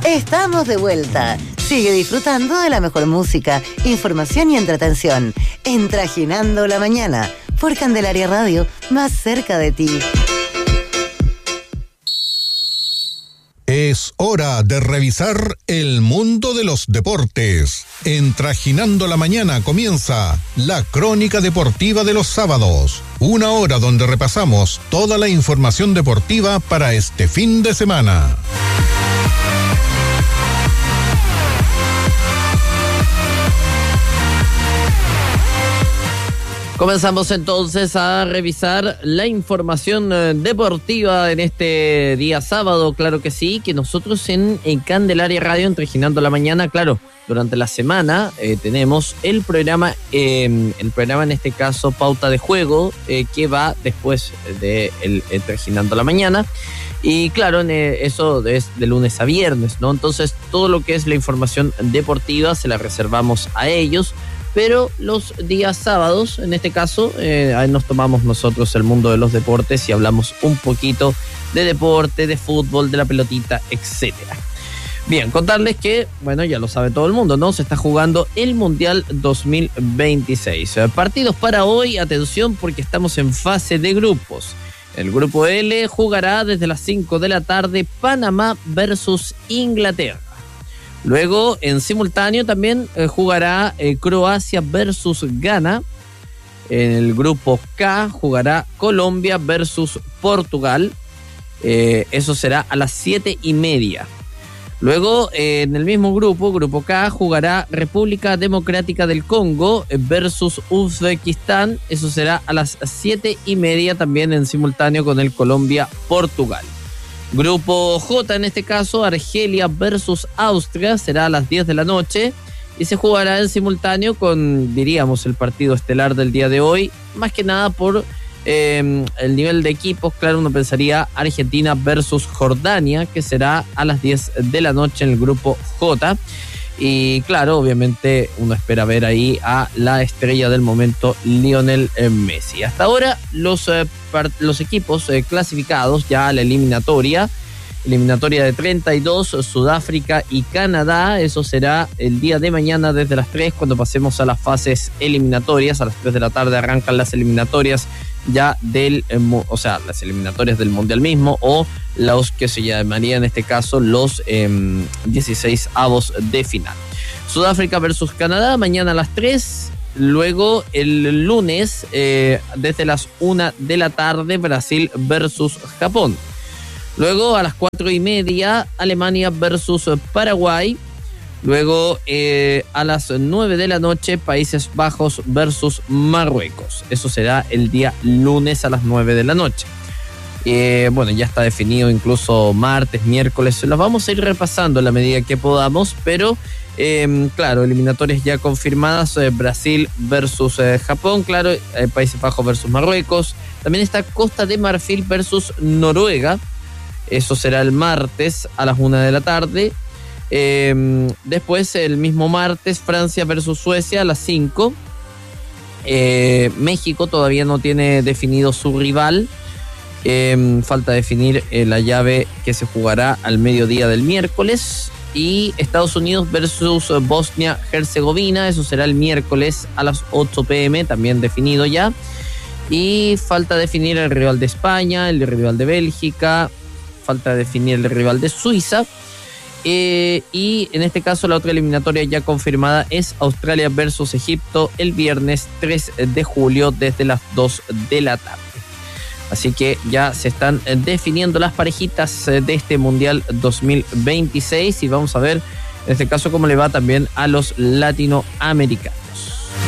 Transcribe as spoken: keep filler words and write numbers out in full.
Estamos de vuelta. Sigue disfrutando de la mejor música, información y entretención. En Trajinando la Mañana, por Candelaria Radio, más cerca de ti. Es hora de revisar el mundo de los deportes. En Trajinando la Mañana comienza la crónica deportiva de los sábados. Una hora donde repasamos toda la información deportiva para este fin de semana. Comenzamos entonces a revisar la información eh, deportiva en este día sábado, claro que sí, que nosotros en, en Candelaria Radio, en Trajinando la Mañana, claro, durante la semana eh, tenemos el programa, eh, el programa en este caso Pauta de Juego, eh, que va después de el, el Trajinando la Mañana, y claro, eso es de lunes a viernes, ¿no? Entonces todo lo que es la información deportiva se la reservamos a ellos. Pero los días sábados, en este caso, eh, ahí nos tomamos nosotros el mundo de los deportes y hablamos un poquito de deporte, de fútbol, de la pelotita, etcétera. Bien, contarles que, bueno, ya lo sabe todo el mundo, ¿no? Se está jugando el Mundial dos mil veintiséis. Partidos para hoy, atención, porque estamos en fase de grupos. El grupo L jugará desde las cinco de la tarde Panamá versus Inglaterra. Luego, en simultáneo, también eh, jugará eh, Croacia versus Ghana. En el grupo K jugará Colombia versus Portugal. Eh, eso será a las siete y media. Luego, eh, en el mismo grupo, grupo K, jugará República Democrática del Congo versus Uzbekistán. Eso será a las siete y media, también en simultáneo con el Colombia-Portugal. Grupo J, en este caso, Argelia versus Austria, será a las diez de la noche y se jugará en simultáneo con, diríamos, el partido estelar del día de hoy, más que nada por eh, el nivel de equipos. Claro, uno pensaría Argentina versus Jordania, que será a las diez de la noche en el grupo J. Y claro, obviamente uno espera ver ahí a la estrella del momento, Lionel Messi. Hasta ahora los, eh, part- los equipos eh, clasificados ya a la eliminatoria, eliminatoria de treinta y dos, Sudáfrica y Canadá. Eso será el día de mañana desde las tres, cuando pasemos a las fases eliminatorias. A las tres de la tarde arrancan las eliminatorias ya del, eh, o sea, las eliminatorias del Mundial mismo, o los que se llamarían en este caso los eh, dieciséis avos de final. Sudáfrica versus Canadá, mañana a las tres. Luego el lunes, eh, desde las una de la tarde, Brasil versus Japón. Luego a las cuatro y media, Alemania versus Paraguay. Luego eh, a las nueve de la noche, Países Bajos versus Marruecos. Eso será el día lunes a las nueve de la noche. Eh, bueno, ya está definido incluso martes, miércoles. Los vamos a ir repasando a la medida que podamos, pero eh, claro, eliminatorias ya confirmadas. eh, Brasil versus eh, Japón, claro, eh, Países Bajos versus Marruecos. También está Costa de Marfil versus Noruega. Eso será el martes a las una de la tarde. Eh, después, el mismo martes, Francia versus Suecia a las cinco. Eh, México todavía no tiene definido su rival. Eh, falta definir eh, la llave que se jugará al mediodía del miércoles. Y Estados Unidos versus Bosnia-Herzegovina. Eso será el miércoles a las ocho pm, también definido ya. Y falta definir el rival de España, el rival de Bélgica. Falta definir el rival de Suiza. Eh, y en este caso la otra eliminatoria ya confirmada es Australia versus Egipto el viernes tres de julio desde las dos de la tarde. Así que ya se están definiendo las parejitas de este Mundial dos mil veintiséis y vamos a ver en este caso cómo le va también a los latinoamericanos.